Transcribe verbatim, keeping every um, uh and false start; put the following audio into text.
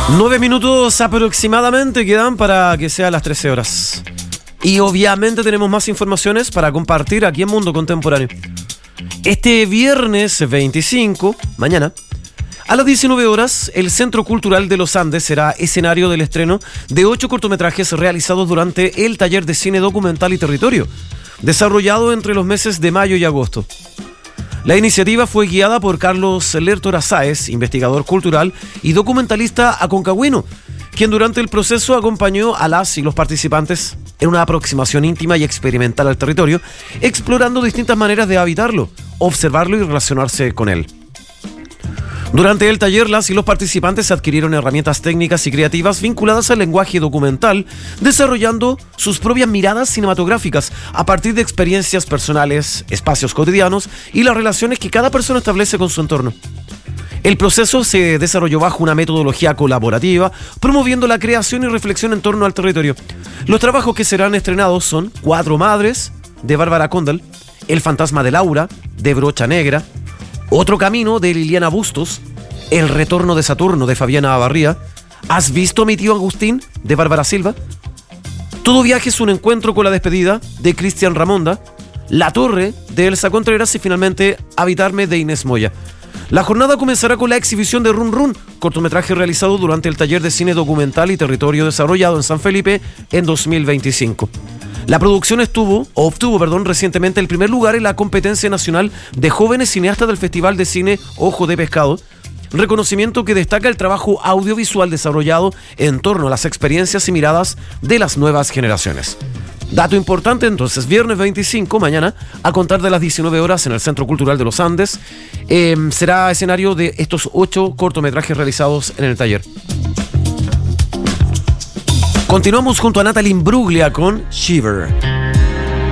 Nueve minutos aproximadamente quedan para que sea las trece horas. Y obviamente tenemos más informaciones para compartir aquí en Mundo Contemporáneo. Este viernes veinticinco, mañana, a las diecinueve horas, el Centro Cultural de los Andes será escenario del estreno de ocho cortometrajes realizados durante el taller de cine documental y territorio, desarrollado entre los meses de mayo y agosto. La iniciativa fue guiada por Carlos Lertora Sáez, investigador cultural y documentalista aconcagüino, quien durante el proceso acompañó a las y los participantes en una aproximación íntima y experimental al territorio, explorando distintas maneras de habitarlo, observarlo y relacionarse con él. Durante el taller, las y los participantes adquirieron herramientas técnicas y creativas vinculadas al lenguaje documental, desarrollando sus propias miradas cinematográficas a partir de experiencias personales, espacios cotidianos y las relaciones que cada persona establece con su entorno. El proceso se desarrolló bajo una metodología colaborativa, promoviendo la creación y reflexión en torno al territorio. Los trabajos que serán estrenados son Cuatro Madres, de Bárbara Condal, El fantasma de Laura, de Brocha Negra, Otro Camino, de Liliana Bustos, El retorno de Saturno, de Fabiana Abarría, ¿Has visto a mi tío Agustín?, de Bárbara Silva, Todo viaje es un encuentro con la despedida, de Cristian Ramonda, La Torre, de Elsa Contreras y finalmente Habitarme, de Inés Moya. La jornada comenzará con la exhibición de Run Run, cortometraje realizado durante el taller de cine documental y territorio desarrollado en San Felipe en dos mil veinticinco. La producción estuvo, o obtuvo, perdón, recientemente el primer lugar en la competencia nacional de jóvenes cineastas del Festival de Cine Ojo de Pescado, reconocimiento que destaca el trabajo audiovisual desarrollado en torno a las experiencias y miradas de las nuevas generaciones. Dato importante, entonces, viernes veinticinco, mañana, a contar de las diecinueve horas en el Centro Cultural de los Andes, eh, será escenario de estos ocho cortometrajes realizados en el taller. Continuamos junto a Natalie Imbruglia con Shiver.